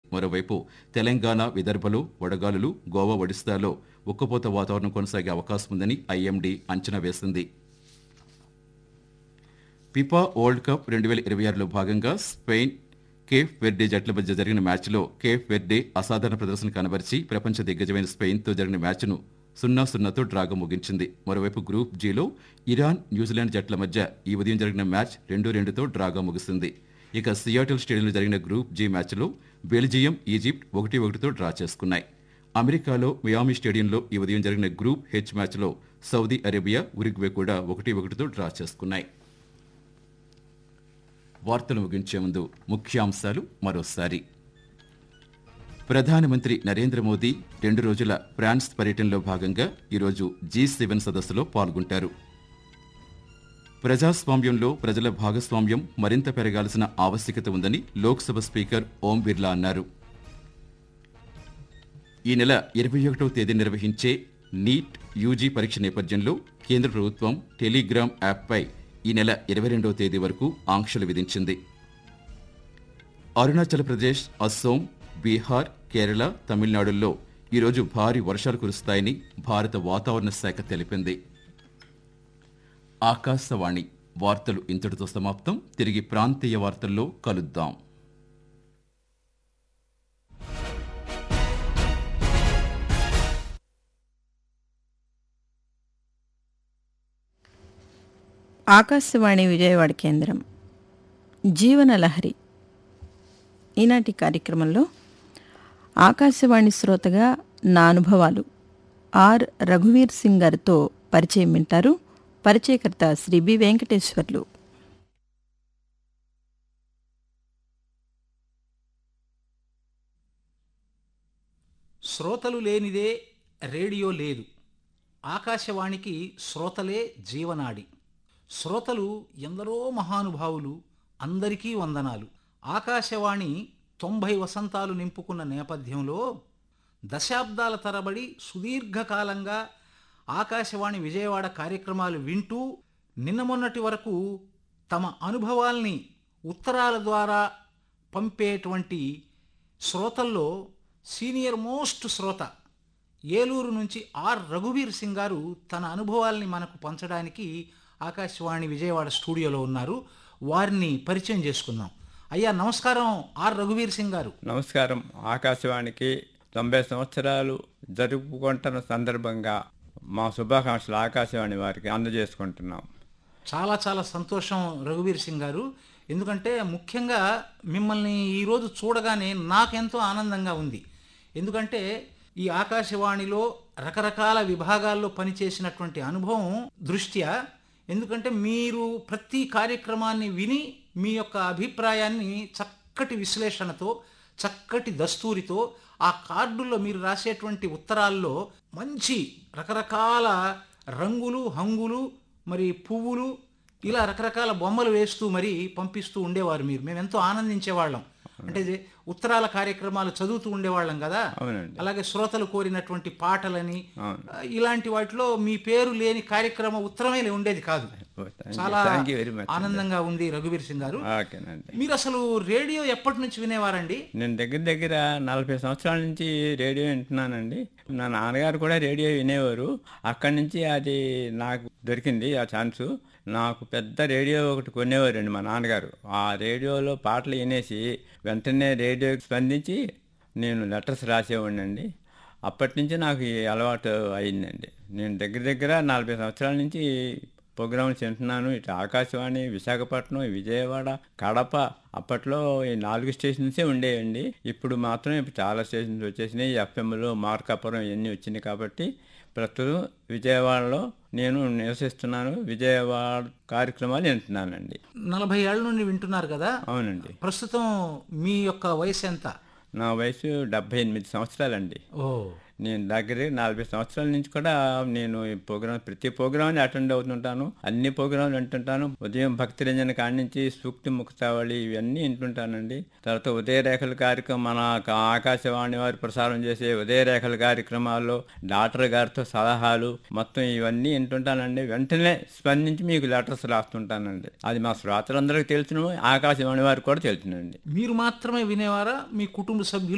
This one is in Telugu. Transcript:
మరోవైపు తెలంగాణ, విదర్భలో వడగాలులు, గోవా, ఒడిశాలో ఉక్కపోత వాతావరణం కొనసాగే అవకాశం ఉందని ఐఎండీ అంచనా వేసింది. ఫిఫా వరల్డ్ కప్ 2026లో భాగంగా స్పెయిన్, కేప్ వెర్డే జట్ల మధ్య జరిగిన మ్యాచ్లో కేప్ వెర్డే అసాధారణ ప్రదర్శన కనబరిచి ప్రపంచ దిగ్గజమైన స్పెయిన్తో జరిగిన మ్యాచ్ను 0-0తో డ్రాగా ముగించింది. మరోవైపు గ్రూప్ జీలో ఇరాన్, న్యూజిలాండ్ జట్ల మధ్య ఈ ఉదయం జరిగిన మ్యాచ్ 2-2తో డ్రాగా ముగిసింది. ఇక సియాటిల్ స్టేడియంలో జరిగిన గ్రూప్ జీ మ్యాచ్లో బెల్జియం, ఈజిప్ట్ 1-1తో డ్రా చేసుకున్నాయి. అమెరికాలో మియామి స్టేడియంలో ఈ ఉదయం జరిగిన గ్రూప్ హెచ్ మ్యాచ్లో సౌదీ అరేబియా, ఉరుగ్వే కూడా 1-1తో డ్రా చేసుకున్నాయి. వార్తలు ముగించే ముందు ముఖ్యాంశాలు మరోసారి. ప్రధానమంత్రి నరేంద్ర మోదీ 2 రోజుల ఫ్రాన్స్ పర్యటనలో భాగంగా ఈరోజు G7 సదస్సులో పాల్గొంటారు. ప్రజాస్వామ్యంలో ప్రజల భాగస్వామ్యం మరింత పెరగాల్సిన ఆవశ్యకత ఉందని లోక్సభ స్పీకర్ ఓం బిర్లా అన్నారు. ఈ నెల 21వ తేదీ నిర్వహించే నీట్ యూజీ పరీక్ష నేపథ్యంలో కేంద్ర ప్రభుత్వం టెలిగ్రామ్ యాప్పై ఈ నెల 22వ తేదీ వరకు ఆంక్షలు విధించింది. అరుణాచల్ ప్రదేశ్, అస్సోం, బీహార్, కేరళ, తమిళనాడుల్లో ఈరోజు భారీ వర్షాలు కురుస్తాయని భారత వాతావరణ శాఖ తెలిపింది. ఆకాశవాణి వార్తలు ఇంతటితో సమాప్తం. తిరిగి ప్రాంతీయ వార్తల్లో కలుద్దాం. ఆకాశవాణి విజయవాడ కేంద్రం. జీవనలహరి ఈనాటి కార్యక్రమంలో ఆకాశవాణి శ్రోతగా నా అనుభవాలు ఆర్ రఘువీర్ సింగ్ గారితో పరిచయం వింటారు. పరిచయకర్త శ్రీ బి వెంకటేశ్వర్లు. శ్రోతలు లేనిదే రేడియో లేదు. ఆకాశవాణికి శ్రోతలే జీవనాడి. శ్రోతలు ఎందరో మహానుభావులు. అందరికీ వందనాలు. ఆకాశవాణి 90 వసంతాలు నింపుకున్న నేపథ్యంలో దశాబ్దాల తరబడి సుదీర్ఘకాలంగా ఆకాశవాణి విజయవాడ కార్యక్రమాలు వింటూ నిన్న మొన్నటి వరకు తమ అనుభవాల్ని ఉత్తరాల ద్వారా పంపేటువంటి శ్రోతల్లో సీనియర్ మోస్ట్ శ్రోత ఏలూరు నుంచి ఆర్ రఘువీర్ సింగ్ గారు తన అనుభవాల్ని మనకు పంచడానికి ఆకాశవాణి విజయవాడ స్టూడియోలో ఉన్నారు. వారిని పరిచయం చేసుకుందాం. అయ్యా నమస్కారం ఆర్ రఘువీర్ సింగ్ గారు. నమస్కారం. ఆకాశవాణికి 90 సంవత్సరాలు జరుపుకుంటున్న సందర్భంగా మా శుభాకాంక్షలు ఆకాశవాణి వారికి అందజేసుకుంటున్నాం. చాలా చాలా సంతోషం రఘువీర్ సింగ్ గారు. ఎందుకంటే ముఖ్యంగా మిమ్మల్ని ఈరోజు చూడగానే నాకెంతో ఆనందంగా ఉంది. ఎందుకంటే ఈ ఆకాశవాణిలో రకరకాల విభాగాల్లో పనిచేసినటువంటి అనుభవం దృష్ట్యా, ఎందుకంటే మీరు ప్రతి కార్యక్రమాన్ని విని మీ యొక్క అభిప్రాయాన్ని చక్కటి విశ్లేషణతో, చక్కటి దస్తూరితో, ఆ కార్డుల్లో మీరు రాసేటువంటి ఉత్తరాల్లో మంచి రకరకాల రంగులు, హంగులు, మరి పువ్వులు, ఇలా రకరకాల బొమ్మలు వేస్తూ మరి పంపిస్తూ ఉండేవారు. మేము ఎంతో ఆనందించేవాళ్ళం. అంటే ఉత్తరాల కార్యక్రమాలు చదువుతూ ఉండేవాళ్ళం కదా. అలాగే శ్రోతలు కోరినటువంటి పాటలని ఇలాంటి వాటిలో మీ పేరు లేని కార్యక్రమ ఉత్తరమే ఉండేది కాదు. చాలా ఆనందంగా ఉంది రఘువీర్ సింగ్ గారు. మీరు అసలు రేడియో ఎప్పటి నుంచి వినేవారండి? నేను దగ్గర 40 సంవత్సరాల నుంచి రేడియో వింటున్నానండి. నా నాన్నగారు కూడా రేడియో వినేవారు. అక్కడి నుంచి అది నాకు దొరికింది ఆ ఛాన్సు. నాకు పెద్ద రేడియో ఒకటి కొనేవారండి మా నాన్నగారు. ఆ రేడియోలో పాటలు వినేసి వెంటనే రేడియోకి స్పందించి నేను లెటర్స్ రాసేవాడినండి. అప్పటి నుంచి నాకు ఈ అలవాటు అయిందండి. నేను దగ్గర 40 సంవత్సరాల నుంచి ప్రోగ్రామ్స్ వింటున్నాను. ఇటు ఆకాశవాణి, విశాఖపట్నం, విజయవాడ, కడప, అప్పట్లో ఈ 4 స్టేషన్సే ఉండేవండి. ఇప్పుడు మాత్రం చాలా స్టేషన్స్ వచ్చేసినాయి. ఎఫ్ఎంలు, మార్కాపురం ఇవన్నీ వచ్చినాయి. కాబట్టి ప్రస్తుతం విజయవాడలో నేను నివసిస్తున్నాను. విజయవాడ కార్యక్రమాలు వింటున్నానండి. 40 ఏళ్ళ నుండి వింటున్నారు కదా? అవునండి. ప్రస్తుతం మీ యొక్క వయసు ఎంత? నా వయసు 78 సంవత్సరాలండి. నేను 40 సంవత్సరాల నుంచి కూడా నేను ఈ ప్రతి ప్రోగ్రామ్ని అటెండ్ అవుతుంటాను. అన్ని ప్రోగ్రాంలు వింటుంటాను. ఉదయం భక్తి రంజన కాడి నుంచి సూక్తి ముక్తావళి ఇవన్నీ వింటుంటానండి. తర్వాత ఉదయరేఖల కార్యక్రమం, మన ఆకాశవాణి వారు ప్రసారం చేసే ఉదయరేఖల కార్యక్రమాల్లో డాక్టర్ గారితో సలహాలు మొత్తం ఇవన్నీ వింటుంటానండి. వెంటనే స్పందించి మీకు లెటర్స్ రాస్తుంటానండి. అది మా శ్రోతలందరికీ తెలుసును, ఆకాశవాణి వారికి కూడా తెలుసునండి. మీరు మాత్రమే వినేవారా? మీ కుటుంబ సభ్యులు